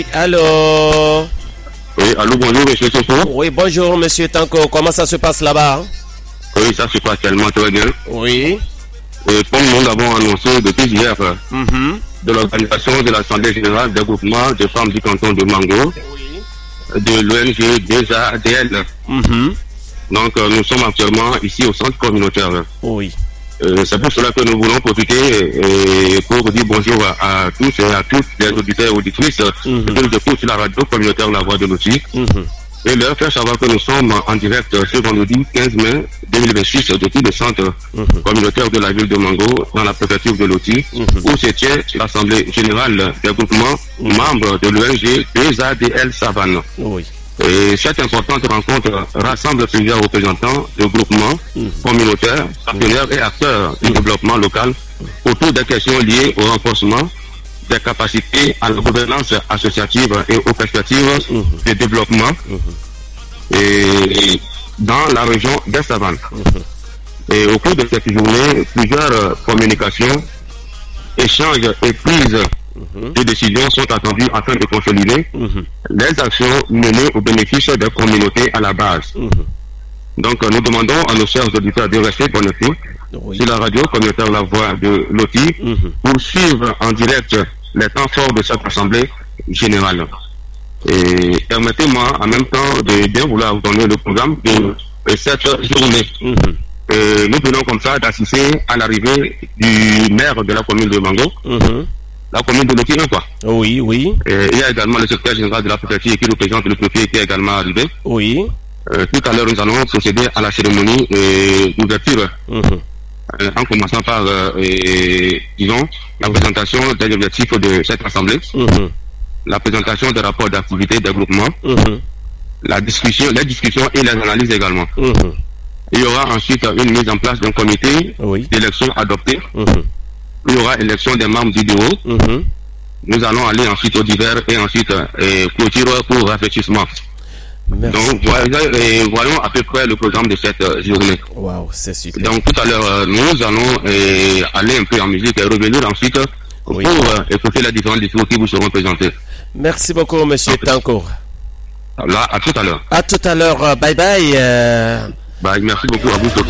Allô? Oui, allô, bonjour, monsieur Soso. Oui, bonjour, monsieur Tanko. Comment ça se passe là-bas? Oui, ça se passe tellement très bien. Oui. Et comme nous l'avons annoncé depuis hier, de l'organisation de l'Assemblée générale des groupements de femmes du canton de Mango, de l'ONG DESADL. Donc, nous sommes actuellement ici au centre communautaire. Oui. C'est pour cela que nous voulons profiter pour dire bonjour à tous et à toutes les auditeurs et auditrices qui nous écoutent sur la radio communautaire La Voix de Loti. Et leur faire savoir que nous sommes en direct ce vendredi 15 mai 2026 depuis le centre communautaire de la ville de Mango dans la préfecture de Loti où se tient l'Assemblée générale des groupements membres de l'ONG DESADL Savane. Oui. Et cette importante rencontre rassemble plusieurs représentants de groupements communautaires, partenaires et acteurs du développement local autour des questions liées au renforcement des capacités à la gouvernance associative et aux perspectives de développement et dans la région des Savanes. Et au cours de cette journée, plusieurs communications, échanges et prises de décisions sont attendues afin de consolider les actions menées au bénéfice des communautés à la base. Donc nous demandons à nos chers auditeurs de rester connectés sur la radio communautaire La Voix de Loti pour suivre en direct les temps forts de cette assemblée générale. Et permettez-moi en même temps de bien vouloir vous donner le programme de cette journée. Nous venons comme ça d'assister à l'arrivée du maire de la commune de Mango, la commune de Loti, quoi. Oui, oui. Il y a également le secrétaire général de la préfecture qui représente le préfet qui est également arrivé. Oui. Tout à l'heure, nous allons procéder à la cérémonie d'ouverture. En commençant par, disons, la présentation des objectifs de cette assemblée, la présentation des rapports d'activité des groupements, les discussions et les analyses également. Il y aura ensuite une mise en place d'un comité d'élection adopté. Il y aura élection des membres du bureau. Nous allons aller ensuite au divers et ensuite clôture pour rafraîchissement. Merci. Donc voyons à peu près le programme de cette journée. Wow, c'est super. Donc tout à l'heure, nous allons aller un peu en musique et revenir ensuite pour écouter les différents discours qui vous seront présentés. Merci beaucoup, monsieur Tanko. Là, à tout à l'heure. À tout à l'heure. Bye bye. Bye, merci beaucoup à vous.